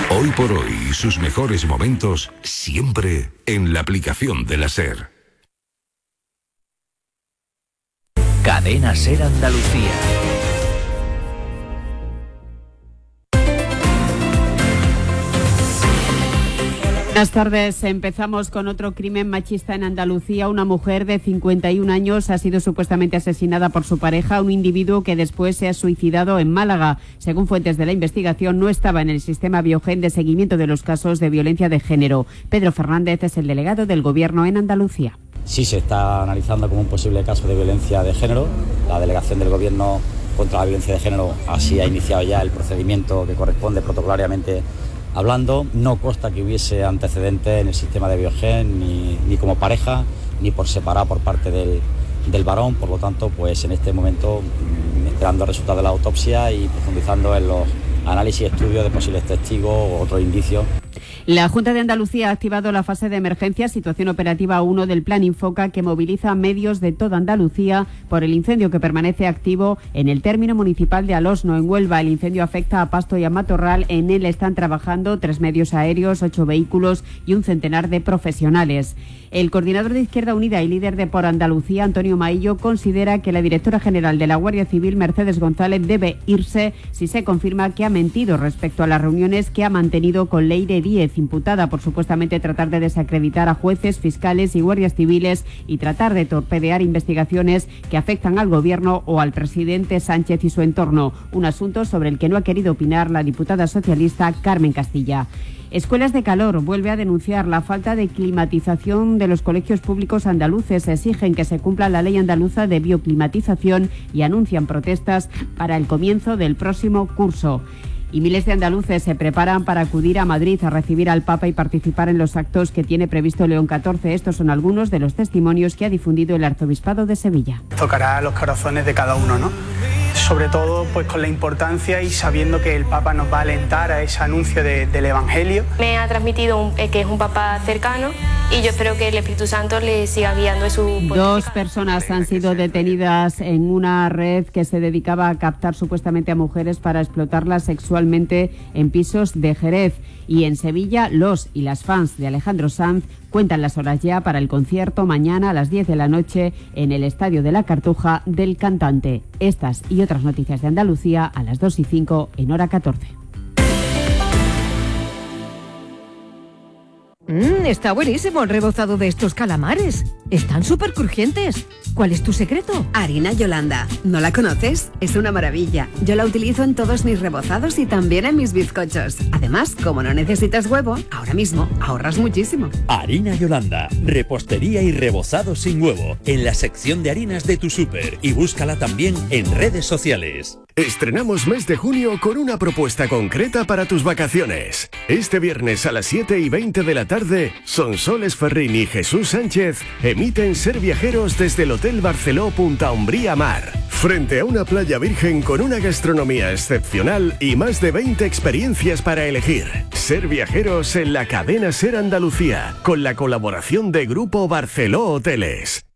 Hoy por hoy, sus mejores momentos siempre en la aplicación de la SER. Cadena SER Andalucía. Buenas tardes. Empezamos con otro crimen machista en Andalucía. Una mujer de 51 años ha sido supuestamente asesinada por su pareja, un individuo que después se ha suicidado en Málaga. Según fuentes de la investigación, no estaba en el sistema Biogen de seguimiento de los casos de violencia de género. Pedro Fernández es el delegado del Gobierno en Andalucía. Sí se está analizando como un posible caso de violencia de género. La delegación del Gobierno contra la violencia de género así ha iniciado ya el procedimiento que corresponde protocolariamente hablando. No consta que hubiese antecedentes en el sistema de Biogen, ni como pareja, ni por separado por parte del varón. Por lo tanto, pues en este momento, esperando el resultado de la autopsia y profundizando en los análisis y estudios de posibles testigos o otros indicios. La Junta de Andalucía ha activado la fase de emergencia, situación operativa 1 del Plan Infoca, que moviliza medios de toda Andalucía por el incendio que permanece activo en el término municipal de Alosno, en Huelva. El incendio afecta a Pasto y a Matorral. En él están trabajando 3 medios aéreos, 8 vehículos y un centenar de profesionales. El coordinador de Izquierda Unida y líder de Por Andalucía, Antonio Maillo, considera que la directora general de la Guardia Civil, Mercedes González, debe irse si se confirma que ha mentido respecto a las reuniones que ha mantenido con Leire Díez, imputada por supuestamente tratar de desacreditar a jueces, fiscales y guardias civiles y tratar de torpedear investigaciones que afectan al Gobierno o al presidente Sánchez y su entorno, un asunto sobre el que no ha querido opinar la diputada socialista Carmen Castilla. Escuelas de Calor vuelve a denunciar la falta de climatización de los colegios públicos andaluces. Exigen que se cumpla la ley andaluza de bioclimatización y anuncian protestas para el comienzo del próximo curso. Y miles de andaluces se preparan para acudir a Madrid a recibir al Papa y participar en los actos que tiene previsto León XIV. Estos son algunos de los testimonios que ha difundido el Arzobispado de Sevilla. Tocará los corazones de cada uno, ¿no? Sobre todo pues con la importancia y sabiendo que el Papa nos va a alentar a ese anuncio del Evangelio. Me ha transmitido que es un Papa cercano y yo espero que el Espíritu Santo le siga guiando en su... 2 personas han sido detenidas en una red que se dedicaba a captar supuestamente a mujeres para explotarlas sexualmente en pisos de Jerez. Y en Sevilla, los y las fans de Alejandro Sanz cuentan las horas ya para el concierto mañana a las 10 de la noche en el Estadio de la Cartuja del cantante. Estas y otras noticias de Andalucía a las 2:05 en hora 14. Está buenísimo el rebozado de estos calamares. Están súper crujientes. ¿Cuál es tu secreto? Harina Yolanda. ¿No la conoces? Es una maravilla. Yo la utilizo en todos mis rebozados y también en mis bizcochos. Además, como no necesitas huevo, ahora mismo ahorras muchísimo. Harina Yolanda. Repostería y rebozado sin huevo. En la sección de harinas de tu súper. Y búscala también en redes sociales. Estrenamos mes de junio con una propuesta concreta para tus vacaciones. Este viernes a las 7:20 de la tarde, Sonsoles Ferrín y Jesús Sánchez emiten Ser Viajeros desde el Hotel Barceló Punta Umbría Mar. Frente a una playa virgen con una gastronomía excepcional y más de 20 experiencias para elegir. Ser Viajeros en la cadena SER Andalucía, con la colaboración de Grupo Barceló Hoteles.